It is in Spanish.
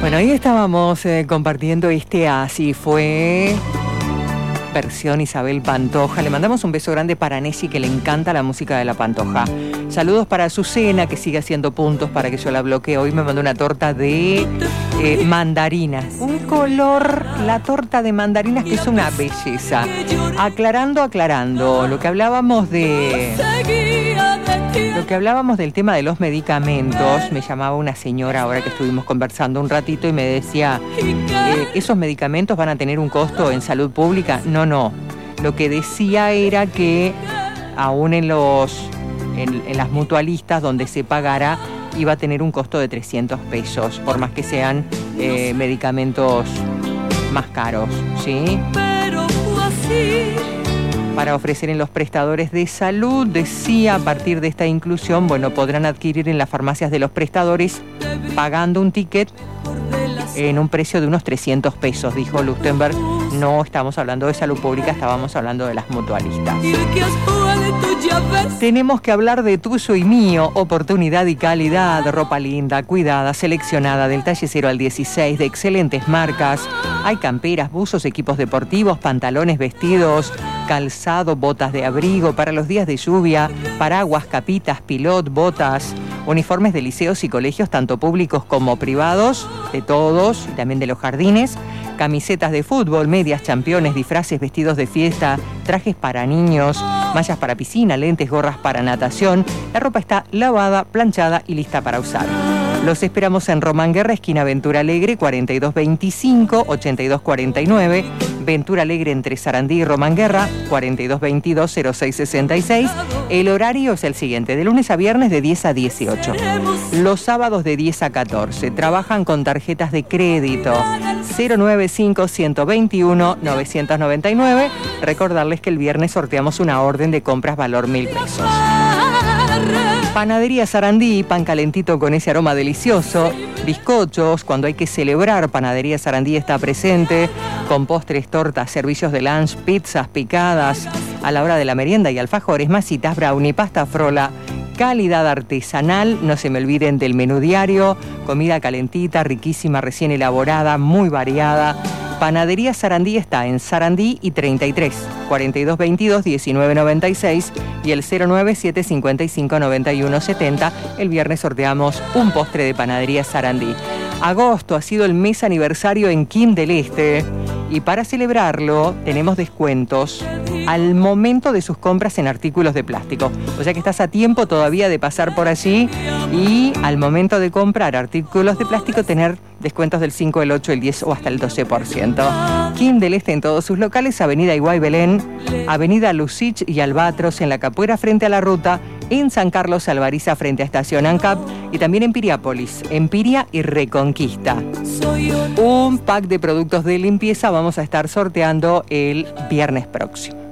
Bueno, ahí estábamos compartiendo Así Fue, versión Isabel Pantoja. Le mandamos un beso grande para Nessi, que le encanta la música de la Pantoja. Saludos para Azucena, que sigue haciendo puntos para que yo la bloquee. Hoy me mandó una torta de mandarinas. Un color, la torta de mandarinas, que es una belleza. Aclarando, lo que hablábamos del tema de los medicamentos, me llamaba una señora ahora que estuvimos conversando un ratito y me decía, ¿esos medicamentos van a tener un costo en salud pública? No. Lo que decía era que aún en las mutualistas donde se pagara iba a tener un costo de 300 pesos, por más que sean medicamentos más caros, ¿sí? Pero fue así. Para ofrecer en los prestadores de salud, decía, a partir de esta inclusión, podrán adquirir en las farmacias de los prestadores pagando un ticket en un precio de unos 300 pesos, dijo Luchtenberg. No estamos hablando de salud pública, estábamos hablando de las mutualistas. Tenemos que hablar de tuyo y mío, oportunidad y calidad, ropa linda, cuidada, seleccionada, del talle 0 al 16, de excelentes marcas. Hay camperas, buzos, equipos deportivos, pantalones, vestidos, calzado, botas de abrigo para los días de lluvia, paraguas, capitas, pilot, botas, uniformes de liceos y colegios, tanto públicos como privados, de todos, y también de los jardines, camisetas de fútbol, medias, championes, disfraces, vestidos de fiesta, trajes para niños, mallas para piscina, lentes, gorras para natación. La ropa está lavada, planchada y lista para usar. Los esperamos en Román Guerra, esquina Ventura Alegre, 4225-8249. Ventura Alegre entre Sarandí y Román Guerra, 4222-0666. El horario es el siguiente: de lunes a viernes de 10 a 18. Los sábados de 10 a 14. Trabajan con tarjetas de crédito. 095-121-999. Recordarles que el viernes sorteamos una orden de compras valor 1.000 pesos. Panadería Sarandí, pan calentito con ese aroma delicioso. Bizcochos, cuando hay que celebrar, Panadería Sarandí está presente. Con postres, tortas, servicios de lunch, pizzas picadas a la hora de la merienda y alfajores, masitas, brownie, pasta frola. Calidad artesanal, no se me olviden del menú diario. Comida calentita, riquísima, recién elaborada, muy variada. Panadería Sarandí está en Sarandí y 33, 4222-1996 y el 09755-9170. El viernes sorteamos un postre de Panadería Sarandí. Agosto ha sido el mes aniversario en Quim del Este y para celebrarlo tenemos descuentos al momento de sus compras en artículos de plástico. O sea que estás a tiempo todavía de pasar por allí y al momento de comprar artículos de plástico tener descuentos del 5, el 8, el 10 o hasta el 12%. Quim del Este en todos sus locales, Avenida Iguay Belén, Avenida Lucich y Albatros en La Capuera frente a la ruta, en San Carlos Alvariza frente a Estación ANCAP y también en Piriápolis, Empiria y Reconquista. Un pack de productos de limpieza vamos a estar sorteando el viernes próximo.